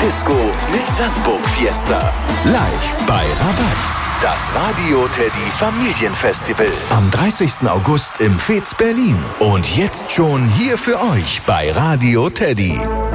Disco mit Sandburg Fiesta. Live bei Rabatz. Das Radio Teddy Familienfestival. Am 30. August im Fez Berlin. Und jetzt schon hier für euch bei Radio Teddy.